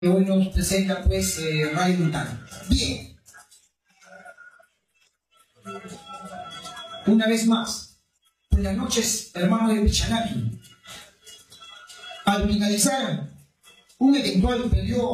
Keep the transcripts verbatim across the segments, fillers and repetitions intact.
que hoy nos presenta pues eh, Radio Montana. Bien, una vez más, buenas noches, hermanos de Pichanaki. Al finalizar un eventual periodo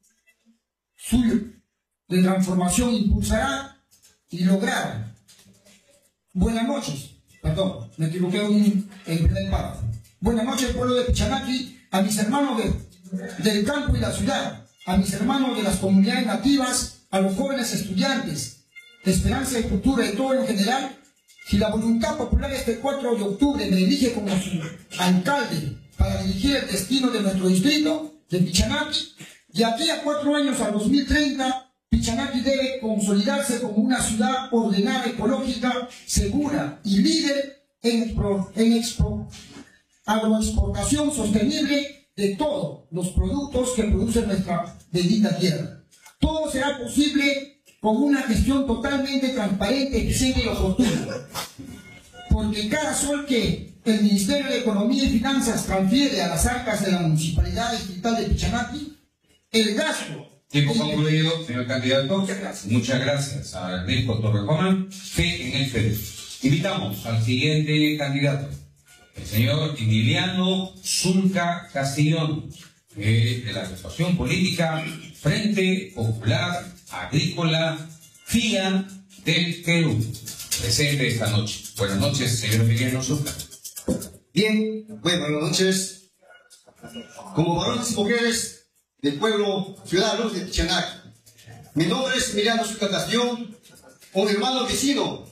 suyo de transformación, impulsará y logrará. Buenas noches, perdón, me equivoqué en el primer párrafo. Buenas noches, pueblo de Pichanaki, a mis hermanos de del campo y la ciudad, a mis hermanos de las comunidades nativas, a los jóvenes estudiantes, de esperanza y cultura y todo en general. Si la voluntad popular este cuatro de octubre me elige como su alcalde para dirigir el destino de nuestro distrito de Pichanaki, de aquí a cuatro años, a dos mil treinta, Pichanaki debe consolidarse como una ciudad ordenada, ecológica, segura y líder en, expo, en expo, agroexportación sostenible de todos los productos que produce nuestra bendita tierra. Todo será posible con una gestión totalmente transparente, eficiente y oportuna. Porque cada sol que el Ministerio de Economía y Finanzas transfiere a las arcas de la Municipalidad Distrital de Pichanaki, el gasto... Tiempo concluido, señor candidato. Muchas gracias. Muchas gracias a Ernesto Torrejón, fe en el Perú. Invitamos al siguiente candidato, el señor Emiliano Zulca Castellón, eh, de la Asociación Política Frente Popular Agrícola FIA del Perú, presente esta noche. Buenas noches, señor Emiliano Zulca. Bien, buenas noches. Como varones y mujeres del pueblo ciudadano de Pichanaki, mi nombre es Emiliano Zulca Castellón, un hermano vecino,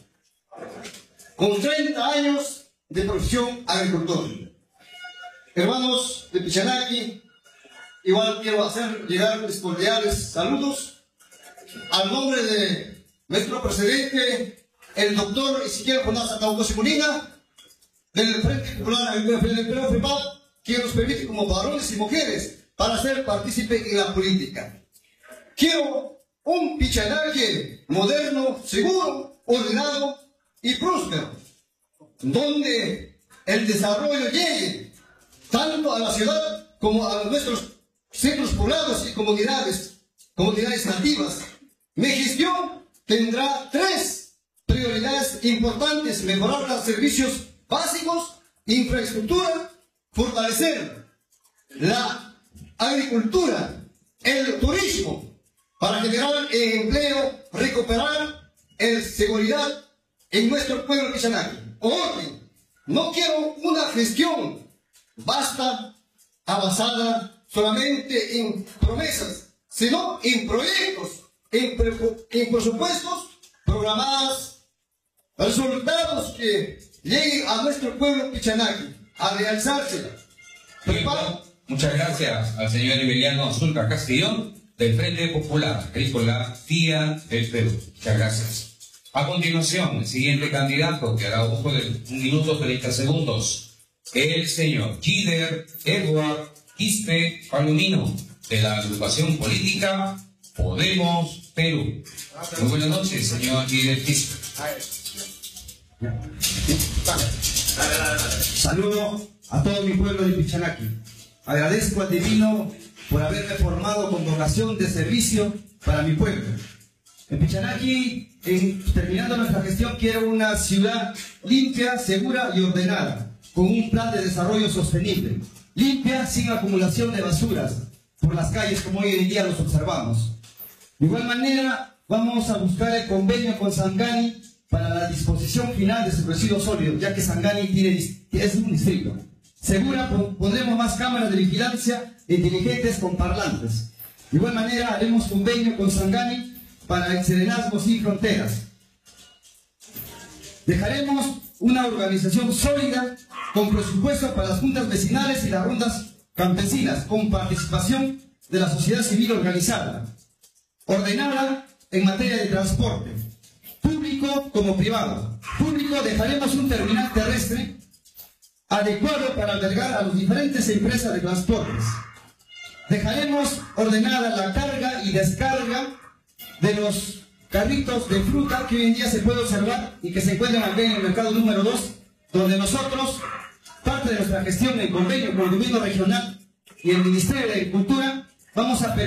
con treinta años de profesión agricultor. Hermanos de Pichanaki, igual quiero hacer llegar mis cordiales saludos al nombre de nuestro presidente, el doctor Ezequiel Jonás Atahualpa Molina, del Frente Popular del Perú FEPAD, que nos permite como varones y mujeres para ser partícipes en la política. Quiero un Pichanaki moderno, seguro, ordenado y próspero, donde el desarrollo llegue tanto a la ciudad como a nuestros centros poblados y comunidades, comunidades nativas. Mi gestión tendrá tres prioridades importantes: mejorar los servicios básicos, infraestructura, fortalecer la agricultura, el turismo, para generar empleo, recuperar la seguridad en nuestro pueblo Pichanaki. Orden. No quiero una gestión basta basada solamente en promesas, sino en proyectos, en, pre en presupuestos programados, resultados que lleguen a nuestro pueblo Pichanaki a realzarse. Preparo. Muchas gracias al señor Emiliano Zulca Castellón, del Frente Popular Agrícola FIA del Perú. Muchas gracias. A continuación, el siguiente candidato que hará uso de un minuto treinta segundos, el señor Gider Edward Quispe Palomino, de la agrupación política Podemos Perú. Muy buenas noches, señor Gider Quispe. Saludo a todo mi pueblo de Pichanaki. Agradezco al Divino por haberme formado con vocación de servicio para mi pueblo. En Pichanaki, en, terminando nuestra gestión, quiero una ciudad limpia, segura y ordenada, con un plan de desarrollo sostenible, limpia, sin acumulación de basuras por las calles como hoy en día los observamos. De igual manera, vamos a buscar el convenio con Sangani para la disposición final de sus residuos sólidos, ya que Sangani tiene, es un distrito. Segura, pondremos más cámaras de vigilancia inteligentes con parlantes. De igual manera, haremos convenio con Sangani para el Serenazgo sin fronteras. Dejaremos una organización sólida con presupuesto para las juntas vecinales y las rondas campesinas, con participación de la sociedad civil organizada, ordenada en materia de transporte, público como privado. Público, dejaremos un terminal terrestre adecuado para albergar a las diferentes empresas de transportes. Dejaremos ordenada la carga y descarga de los carritos de fruta que hoy en día se puede observar y que se encuentran aquí en el mercado número dos, donde nosotros, parte de nuestra gestión en convenio con el gobierno regional y el Ministerio de Agricultura, vamos a